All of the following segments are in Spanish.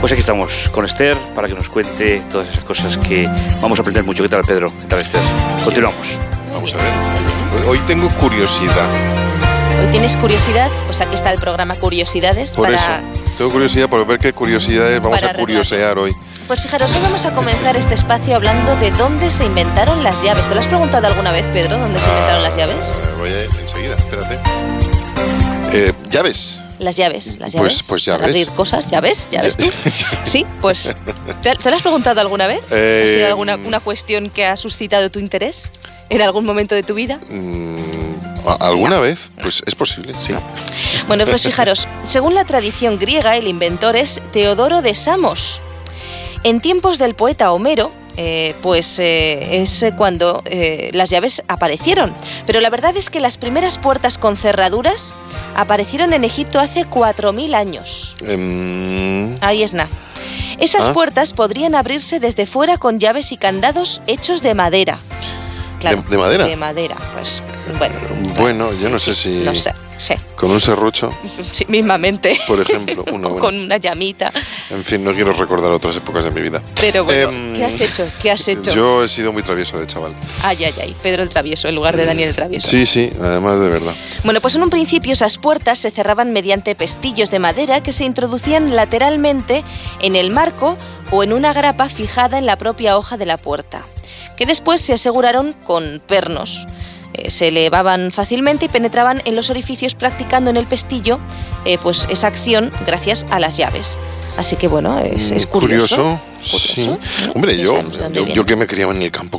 Pues aquí estamos con Esther para que nos cuente todas esas cosas que vamos a aprender mucho. ¿Qué tal, Pedro? ¿Qué tal, Esther? Continuamos. Vamos a ver. Hoy tengo curiosidad. ¿Hoy tienes curiosidad? Pues aquí está el programa Curiosidades. Por eso, tengo curiosidad por ver qué curiosidades vamos a curiosear hoy. Pues fijaros, hoy vamos a comenzar este espacio hablando de dónde se inventaron las llaves. ¿Te lo has preguntado alguna vez, Pedro, dónde se inventaron las llaves? Voy a ir enseguida, espérate. ¿Llaves? Las llaves. Pues llaves. Para abrir cosas, ¿llaves tú? Sí, pues ¿te lo has preguntado alguna vez? ¿Ha sido alguna cuestión que ha suscitado tu interés en algún momento de tu vida? ¿Alguna vez? Pues es posible, sí. Bueno, pues fijaros, según la tradición griega, el inventor es Teodoro de Samos. En tiempos del poeta Homero, es cuando las llaves aparecieron. Pero la verdad es que las primeras puertas con cerraduras aparecieron en Egipto hace 4.000 años. Ahí es nada. Esas puertas podrían abrirse desde fuera con llaves y candados hechos de madera. Claro, ¿De madera? De madera, pues bueno. Bueno, yo no sé si... No sé, sí. Con un serrucho. Sí, mismamente. Por ejemplo. Con una llamita. En fin, no quiero recordar otras épocas de mi vida. Pero bueno, ¿qué has hecho? Yo he sido muy travieso de chaval. Ay, Pedro el Travieso, en lugar de Daniel el Travieso. Sí, además de verdad. Bueno, pues en un principio esas puertas se cerraban mediante pestillos de madera que se introducían lateralmente en el marco o en una grapa fijada en la propia hoja de la puerta, que después se aseguraron con pernos. Se elevaban fácilmente y penetraban en los orificios practicando en el pestillo pues esa acción gracias a las llaves. Así que bueno, es curioso. Sí. Hombre, yo que me criaba en el campo.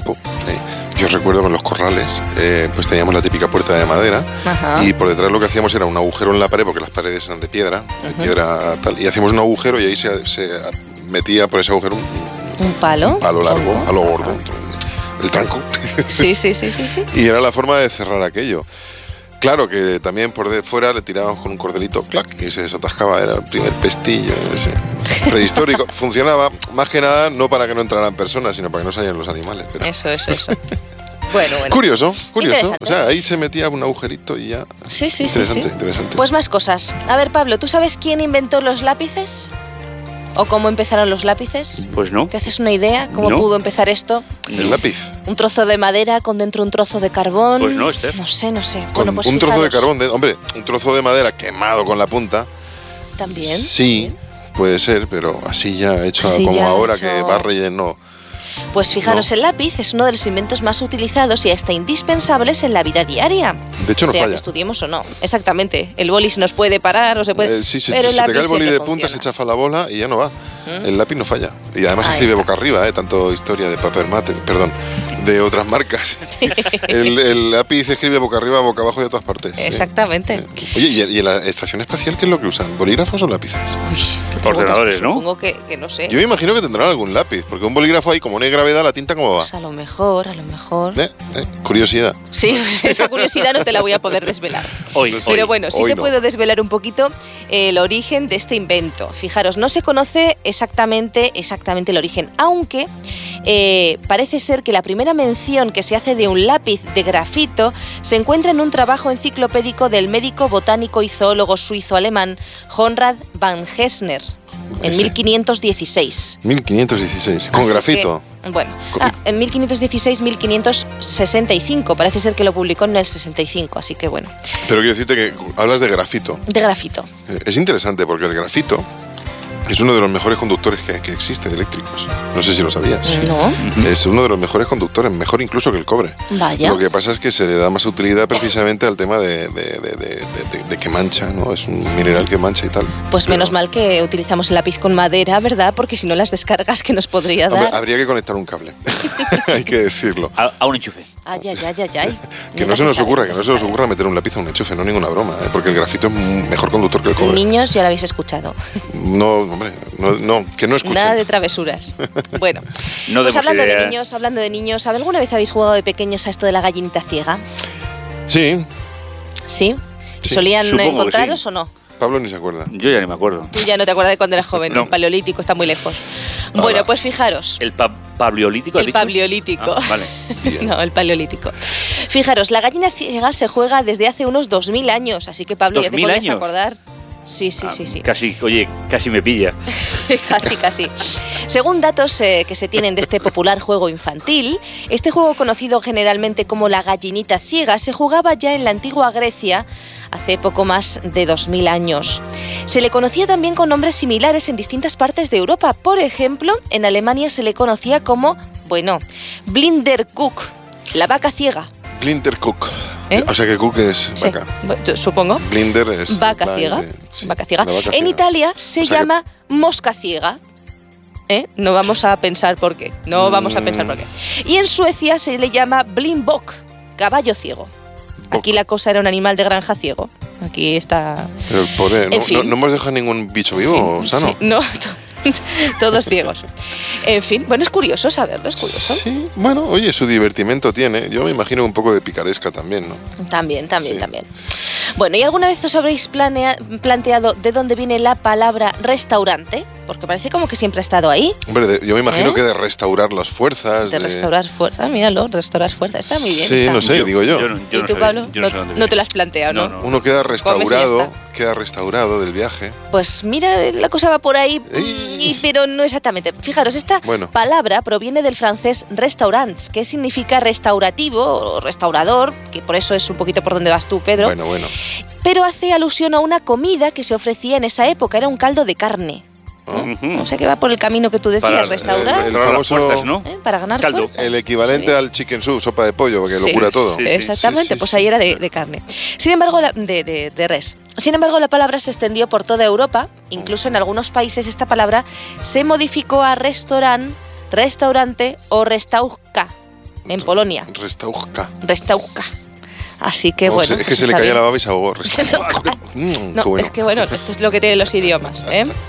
Yo recuerdo con los corrales, pues teníamos la típica puerta de madera. Ajá. Y por detrás lo que hacíamos era un agujero en la pared, porque las paredes eran de piedra tal, y hacíamos un agujero y ahí se metía por ese agujero un palo largo, un palo gordo, el tranco. Sí. Y era la forma de cerrar aquello. Claro que también por de fuera le tirábamos con un cordelito, clac, y se desatascaba, era el primer pestillo ese prehistórico. Funcionaba más que nada no para que no entraran personas, sino para que no salieran los animales. Pero... Eso. Bueno. Curioso. O sea, ahí se metía un agujerito y ya. Sí. Interesante. Pues más cosas. A ver, Pablo, ¿tú sabes quién inventó los lápices? ¿O cómo empezaron los lápices? Pues no. ¿Te haces una idea? ¿Cómo pudo empezar esto? ¿El lápiz? Un trozo de madera con dentro un trozo de carbón. Pues no, Esther. No sé. Bueno, pues un trozo de carbón, un trozo de madera quemado con la punta. También. Sí, puede ser, pero así ya hecho como ahora que va relleno. Pues fijaros, el lápiz es uno de los inventos más utilizados y hasta indispensables en la vida diaria. De hecho, no falla. Que estudiemos o no. Exactamente. El boli se nos puede parar o se puede... Si te cae el boli de punta, se chafa la bola y ya no va. El lápiz no falla. Y además escribe boca arriba, tanto historia de Paper Mate, de otras marcas. el lápiz escribe boca arriba, boca abajo y de todas partes. Exactamente. Oye, ¿y en la estación espacial qué es lo que usan? ¿Bolígrafos o lápices? Ordenadores, ¿no? Supongo que no sé. Yo me imagino que tendrán algún lápiz, porque un bolígrafo ahí, como no hay gravedad, la tinta ¿cómo va? Pues a lo mejor. Curiosidad. Sí, esa curiosidad no te la voy a poder desvelar. Pero bueno, sí te puedo desvelar un poquito el origen de este invento. Fijaros, no se conoce exactamente el origen, aunque parece ser que la primera mención que se hace de un lápiz de grafito se encuentra en un trabajo enciclopédico del médico, botánico y zoólogo suizo-alemán Konrad van Gessner en 1516. 1516, con grafito. En 1516-1565, parece ser que lo publicó en el 65, así que bueno. Pero quiero decirte que hablas de grafito. De grafito. Es interesante porque el grafito es uno de los mejores conductores que existe de eléctricos. No sé si lo sabías. No. Es uno de los mejores conductores, mejor incluso que el cobre. Vaya. Lo que pasa es que se le da más utilidad precisamente al tema de que mancha, ¿no? Es un mineral que mancha y tal. Pues menos mal que utilizamos el lápiz con madera, ¿verdad? Porque si no las descargas que nos podría dar... Hombre, habría que conectar un cable, hay que decirlo. A un enchufe. Ay. Que no se nos ocurra meter un lápiz a un enchufe, no ninguna broma, porque el grafito es mejor conductor que el cobre. Niños, ya lo habéis escuchado. No, hombre, no, que no escuchen. Nada de travesuras. Bueno, pues hablando de niños, ¿alguna vez habéis jugado de pequeños a esto de la gallinita ciega? Sí. ¿Sí? ¿Solían encontraros o no? Pablo ni se acuerda. Yo ya ni me acuerdo. Tú ya no te acuerdas de cuando eras joven. No. El paleolítico está muy lejos. Bueno, pues fijaros. ¿El paleolítico? El paleolítico. Vale. No, el paleolítico. Fijaros, la gallina ciega se juega desde hace unos 2000 años, así que Pablo, ya te podrías acordar. Sí. Casi me pilla. Casi. Según datos que se tienen de este popular juego infantil, este juego, conocido generalmente como la gallinita ciega, se jugaba ya en la antigua Grecia hace poco más de 2000 años. Se le conocía también con nombres similares en distintas partes de Europa. Por ejemplo, en Alemania se le conocía como, Blinderkuck, la vaca ciega. Blinderkuck. O sea que Cook es vaca. Sí, supongo. Blinder es vaca ciega. Sí, vaca ciega. Vaca en Italia se llama mosca ciega. No vamos a pensar por qué. Y en Suecia se le llama blindbock, caballo ciego. Aquí la cosa era un animal de granja ciego. Aquí está. Pero pobre, no hemos dejado ningún bicho vivo, sano. Sí, no. Todos ciegos. En fin, es curioso saberlo, es curioso. Sí, oye, su divertimento tiene. Yo me imagino un poco de picaresca también, ¿no? También. Bueno, ¿y alguna vez os habréis planteado de dónde viene la palabra restaurante? Porque parece como que siempre ha estado ahí. Hombre, yo me imagino que de restaurar las fuerzas. De restaurar fuerzas, míralo, restaurar fuerzas, está muy bien. Sí, no sé, digo yo. ¿Y tú, Pablo? No te lo has planteado, ¿no? Uno queda restaurado del viaje. Pues mira, la cosa va por ahí, pero no exactamente. Fijaros, esta palabra proviene del francés restaurants, que significa restaurativo o restaurador, que por eso es un poquito por donde vas tú, Pedro. Bueno. Pero hace alusión a una comida que se ofrecía en esa época, era un caldo de carne. O sea que va por el camino que tú decías, restaurar. El famoso fuerzas, ¿no? Para ganar caldo. fuerzas. El equivalente al chicken soup, sopa de pollo, que lo cura todo. Sí, exactamente, pues ahí era de carne. Sin embargo, de res. Sin embargo, la palabra se extendió por toda Europa. Incluso en algunos países esta palabra se modificó a restaurante o restauka en Polonia. Restauka. Así que Es que se le caía la baba y se ahogó. No, es que esto es lo que tienen los idiomas,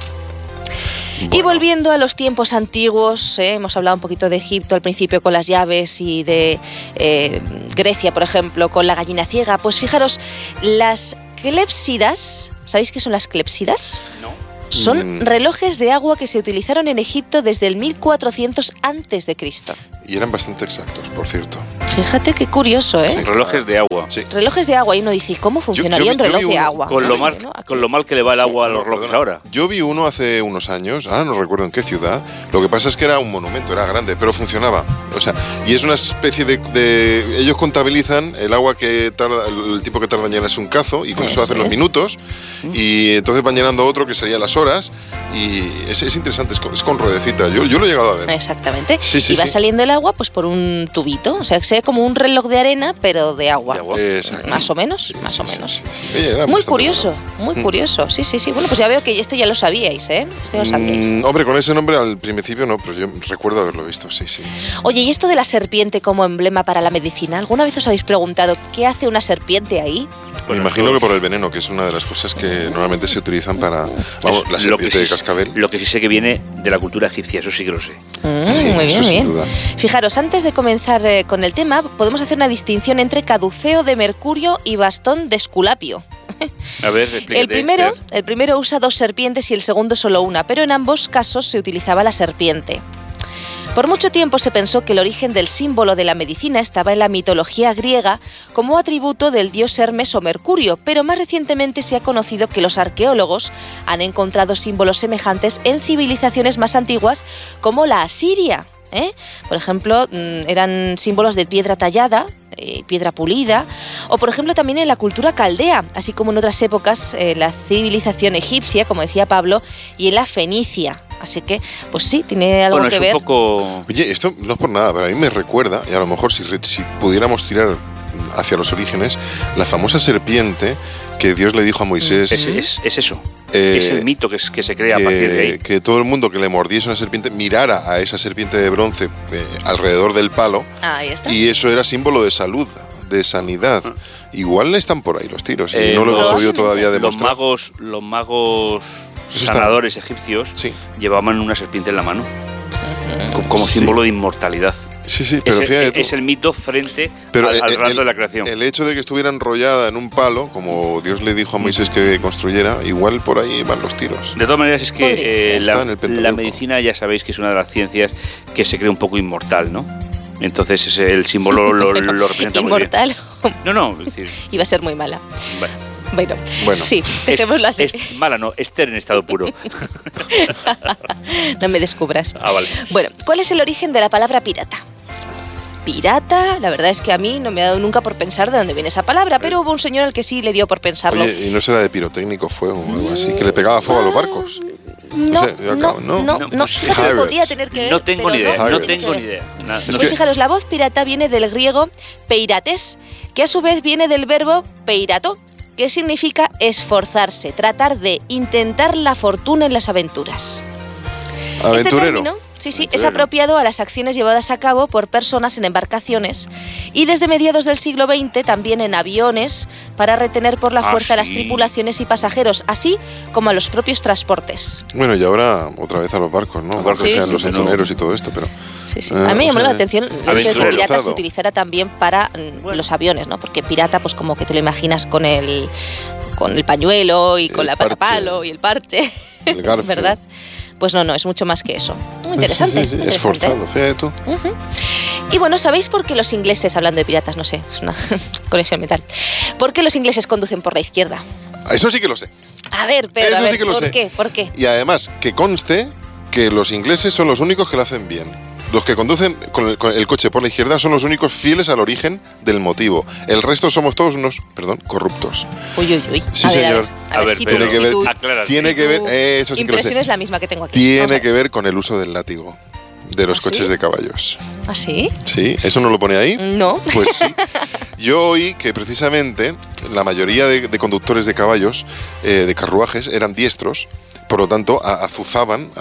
Y volviendo a los tiempos antiguos, hemos hablado un poquito de Egipto al principio con las llaves y de Grecia, por ejemplo, con la gallina ciega. Pues fijaros, las clepsidas, ¿sabéis qué son las clepsidas? No. Son relojes de agua que se utilizaron en Egipto desde el 1400 a.C. Y eran bastante exactos, por cierto. Fíjate qué curioso, ¿eh? Sí. Relojes de agua. Sí. Relojes de agua. Y uno dice, ¿cómo funcionaría un reloj de agua? Con lo mal que le va el agua a los relojes ahora. Yo vi uno hace unos años, ahora no recuerdo en qué ciudad. Lo que pasa es que era un monumento, era grande, pero funcionaba. O sea, y es una especie de ellos contabilizan el agua que tarda, el tiempo que tarda en llenarse un cazo, y con eso hacen los minutos. Y entonces van llenando otro que serían las horas. Y es interesante, es con ruedecita. Yo lo he llegado a ver. Exactamente. Y va saliendo el agua pues por un tubito. O sea, que sería como un reloj de arena, pero de agua. Más o menos. Oye, muy curioso, muy curioso. Sí. Bueno, pues ya veo que esto ya lo sabíais, ¿eh? Hombre, con ese nombre al principio no, pero yo recuerdo haberlo visto, sí. Oye, ¿y esto de la serpiente como emblema para la medicina? ¿Alguna vez os habéis preguntado qué hace una serpiente ahí? Me imagino que por el veneno, que es una de las cosas que normalmente se utilizan para... Vamos, la serpiente de cascabel. Lo que sí sé que viene de la cultura egipcia, eso sí que lo sé. Muy bien, sin duda. Fijaros, antes de comenzar con el tema, podemos hacer una distinción entre caduceo de Mercurio y bastón de Esculapio. A ver, explícate. El primero usa 2 serpientes y el segundo solo una, pero en ambos casos se utilizaba la serpiente. Por mucho tiempo se pensó que el origen del símbolo de la medicina estaba en la mitología griega como atributo del dios Hermes o Mercurio, pero más recientemente se ha conocido que los arqueólogos han encontrado símbolos semejantes en civilizaciones más antiguas como la asiria. Por ejemplo, eran símbolos de piedra tallada, piedra pulida, o por ejemplo también en la cultura caldea, así como en otras épocas la civilización egipcia, como decía Pablo, y en la fenicia. Así que, pues sí, tiene algo que ver. Oye, esto no es por nada, pero a mí me recuerda, y a lo mejor si pudiéramos tirar hacia los orígenes, la famosa serpiente que Dios le dijo a Moisés. Es eso. Es el mito que se crea a partir de ahí. Que todo el mundo que le mordiese una serpiente mirara a esa serpiente de bronce alrededor del palo. Ahí está. Y eso era símbolo de salud, de sanidad. Igual están por ahí los tiros y no lo he podido todavía demostrar. Los magos sanadores egipcios llevaban una serpiente en la mano como símbolo de inmortalidad. Sí, pero fíjate es el mito frente al rato de la creación. El hecho de que estuviera enrollada en un palo, como Dios le dijo a Moisés que construyera, igual por ahí van los tiros. De todas maneras es que la medicina ya sabéis que es una de las ciencias que se cree un poco inmortal, ¿no? Entonces el símbolo lo representa muy bien. ¿Inmortal? No, es decir... Iba a ser muy mala. Bueno. Bueno, sí, dejémoslo así. Mala no, Esther en estado puro. No me descubras. Vale. Bueno, ¿cuál es el origen de la palabra pirata? Pirata, la verdad es que a mí no me ha dado nunca por pensar de dónde viene esa palabra, pero hubo un señor al que sí le dio por pensarlo. Oye, ¿y no será de pirotécnico fuego o algo así? ¿Que le pegaba fuego a los barcos? No, fíjate que podría tener que ver. No tengo ni idea. Pues fijaros, la voz pirata viene del griego peirates, que a su vez viene del verbo peirato, que significa esforzarse, tratar de intentar la fortuna en las aventuras. Aventurero. Este término, sí, es apropiado a las acciones llevadas a cabo por personas en embarcaciones y desde mediados del siglo XX también en aviones para retener por la fuerza a las tripulaciones y pasajeros, así como a los propios transportes. Bueno, y ahora otra vez a los barcos, ¿no? Barcos sean los engineros y todo esto, pero... Sí. A mí me llamó la atención el hecho de que pirata se utilizara también para los aviones, ¿no? Porque pirata, pues como que te lo imaginas con el pañuelo y con la palo y el parche, el garfio. ¿Verdad? Pues no, es mucho más que eso. Muy interesante. Sí, esforzado, fíjate tú. Y bueno, ¿sabéis por qué los ingleses, hablando de piratas, no sé, es una conexión mental, por qué los ingleses conducen por la izquierda? Eso sí que lo sé. A ver, pero eso sí que lo sé. ¿Por qué? Y además, que conste que los ingleses son los únicos que lo hacen bien. Los que conducen con el coche por la izquierda son los únicos fieles al origen del motivo. El resto somos todos unos, corruptos. Uy. Sí, señor. A ver, tiene que ver, eso sí que lo sé. Impresión es la misma que tengo aquí. Tiene que ver con el uso del látigo de los coches de caballos. ¿Ah, sí? Sí, ¿eso no lo pone ahí? No. Pues sí. Yo oí que precisamente la mayoría de conductores de caballos, de carruajes, eran diestros. Por lo tanto, azuzaban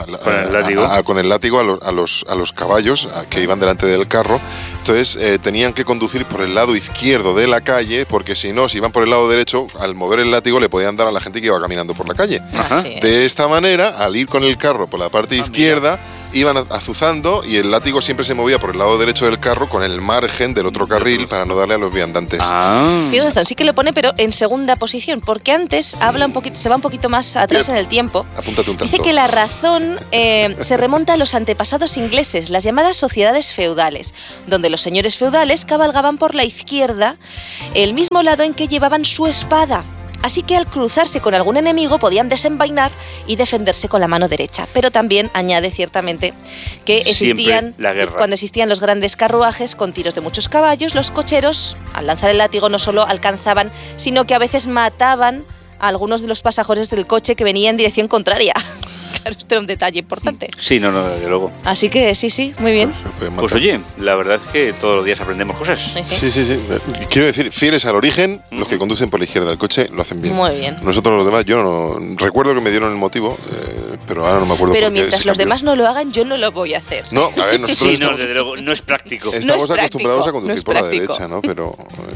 con el látigo a los caballos que iban delante del carro. Entonces, tenían que conducir por el lado izquierdo de la calle, porque si iban por el lado derecho, al mover el látigo le podían dar a la gente que iba caminando por la calle. De esta manera, al ir con el carro por la parte izquierda, iban azuzando y el látigo siempre se movía por el lado derecho del carro con el margen del otro carril para no darle a los viandantes. Tienes razón, sí que lo pone, pero en segunda posición, porque antes se va un poquito más atrás en el tiempo. Apúntate un tanto. Dice que la razón se remonta a los antepasados ingleses, las llamadas sociedades feudales, donde los señores feudales cabalgaban por la izquierda, el mismo lado en que llevaban su espada. Así que al cruzarse con algún enemigo podían desenvainar y defenderse con la mano derecha. Pero también añade ciertamente que cuando existían los grandes carruajes con tiros de muchos caballos, los cocheros, al lanzar el látigo, no solo alcanzaban, sino que a veces mataban a algunos de los pasajeros del coche que venían en dirección contraria. Claro, esto era un detalle importante. Sí, no, desde luego. Así que sí, muy bien. Pues oye, la verdad es que todos los días aprendemos cosas. Sí. Quiero decir, fieles al origen, los que conducen por la izquierda del coche lo hacen bien. Muy bien. Nosotros los demás, yo no recuerdo que me dieron el motivo, pero ahora no me acuerdo. Pero mientras los demás no lo hagan, yo no lo voy a hacer. No, a ver, nosotros desde luego, no es práctico. Estamos acostumbrados a conducir por la derecha, ¿no? Pero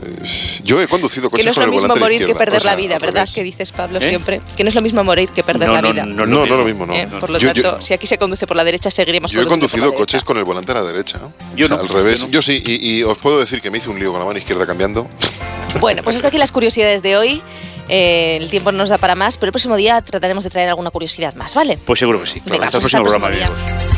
yo he conducido coches con el volante de izquierda. Que no es lo mismo morir que perder la vida, ¿verdad? Que dices, Pablo, siempre. Que no es lo mismo morir que perder la vida. No, lo mismo, no. Por lo tanto, si aquí se conduce por la derecha, seguiremos conduciendo. Yo he conducido coches con el volante a la derecha. Yo no. Al revés. Yo sí, y os puedo decir que me hice un lío con la mano izquierda cambiando. Bueno, pues hasta aquí las curiosidades de hoy. El tiempo no nos da para más, pero el próximo día trataremos de traer alguna curiosidad más, ¿vale? Pues seguro que sí. Venga, hasta el próximo programa. Día.